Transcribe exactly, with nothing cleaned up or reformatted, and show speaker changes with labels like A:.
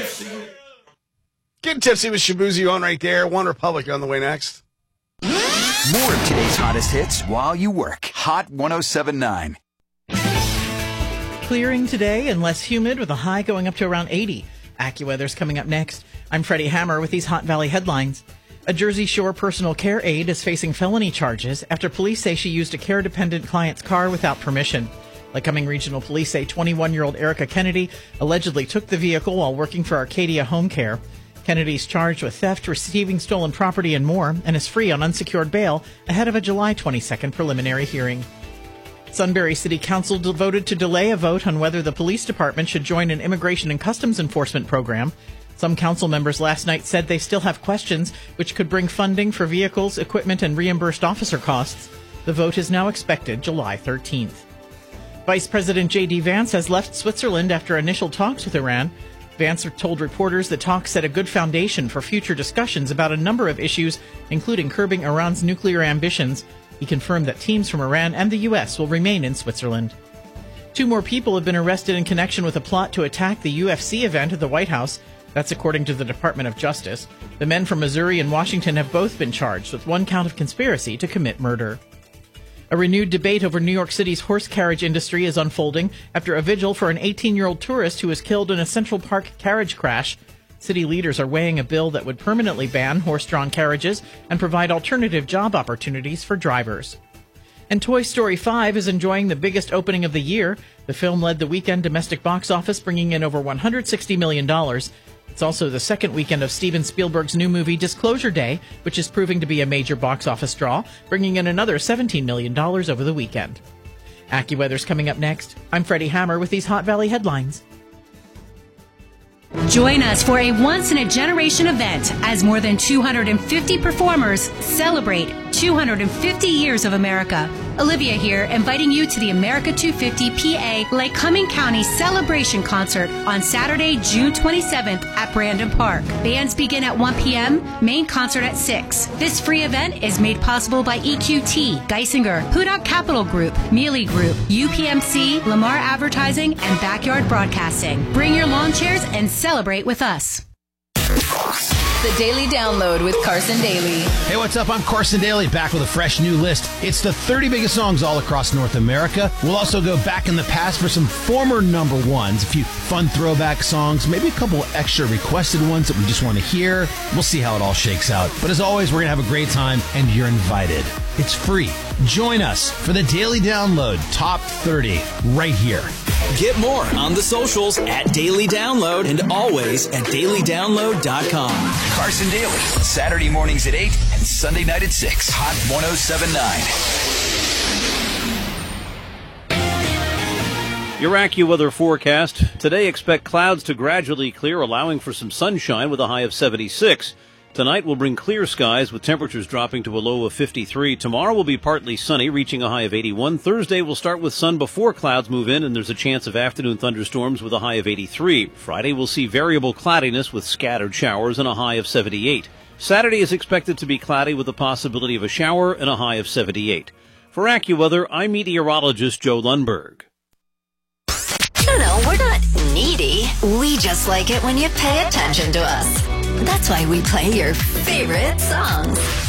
A: Get tipsy with Shabuzi on right there. One Republic on the way next.
B: More of today's hottest hits while you work. Hot one oh seven point nine.
C: Clearing today and less humid with a high going up to around eighty. AccuWeather's coming up next. I'm Freddie Hammer with these Hot Valley headlines. A Jersey Shore personal care aide is facing felony charges after police say she used a care-dependent client's car without permission. Lycoming Regional Police say twenty-one-year-old Erica Kennedy allegedly took the vehicle while working for Arcadia Home Care. Kennedy's charged with theft, receiving stolen property, and more, and is free on unsecured bail ahead of a July twenty-second preliminary hearing. Sunbury City Council voted to delay a vote on whether the police department should join an immigration and customs enforcement program. Some council members last night said they still have questions, which could bring funding for vehicles, equipment, and reimbursed officer costs. The vote is now expected July thirteenth. Vice President J D Vance has left Switzerland after initial talks with Iran. Vance told reporters the talks set a good foundation for future discussions about a number of issues, including curbing Iran's nuclear ambitions. He confirmed that teams from Iran and the U S will remain in Switzerland. Two more people have been arrested in connection with a plot to attack the U F C event at the White House. That's according to the Department of Justice. The men from Missouri and Washington have both been charged with one count of conspiracy to commit murder. A renewed debate over New York City's horse carriage industry is unfolding after a vigil for an eighteen-year-old tourist who was killed in a Central Park carriage crash. City leaders are weighing a bill that would permanently ban horse-drawn carriages and provide alternative job opportunities for drivers. And Toy Story five is enjoying the biggest opening of the year. The film led the weekend domestic box office, bringing in over one hundred sixty million dollars. It's also the second weekend of Steven Spielberg's new movie Disclosure Day, which is proving to be a major box office draw, bringing in another seventeen million dollars over the weekend. AccuWeather's coming up next. I'm Freddie Hammer with these Hot Valley headlines.
D: Join us for a once-in-a-generation event as more than two hundred fifty performers celebrate two hundred fifty years of America. Olivia here, inviting you to the America two fifty P A Lycoming County Celebration Concert on Saturday, June twenty-seventh at Brandon Park. Bands begin at one p.m., main concert at six. This free event is made possible by E Q T, Geisinger, Hudak Capital Group, Mealy Group, U P M C, Lamar Advertising, and Backyard Broadcasting. Bring your lawn chairs and celebrate with us.
E: The Daily Download with Carson Daly.
F: Hey, what's up? I'm Carson Daly, back with a fresh new list. It's the thirty biggest songs all across North America. We'll also go back in the past for some former number ones, a few fun throwback songs, maybe a couple extra requested ones that we just want to hear. We'll see how it all shakes out. But as always, we're going to have a great time, and you're invited. It's free. Join us for the Daily Download Top thirty right here.
G: Get more on the socials at Daily Download and always at daily download dot com.
B: Carson Daly, Saturday mornings at eight and Sunday night at six. Hot one oh seven point nine.
H: Your AccuWeather forecast. Today, expect clouds to gradually clear, allowing for some sunshine with a high of seventy-six. Tonight will bring clear skies with temperatures dropping to a low of fifty-three. Tomorrow will be partly sunny, reaching a high of eighty-one. Thursday will start with sun before clouds move in, and there's a chance of afternoon thunderstorms with a high of eighty-three. Friday will see variable cloudiness with scattered showers and a high of seventy-eight. Saturday is expected to be cloudy with the possibility of a shower and a high of seventy-eight. For AccuWeather, I'm meteorologist Joe Lundberg.
E: No, no, we're not needy. We just like it when you pay attention to us. That's why we play your favorite songs.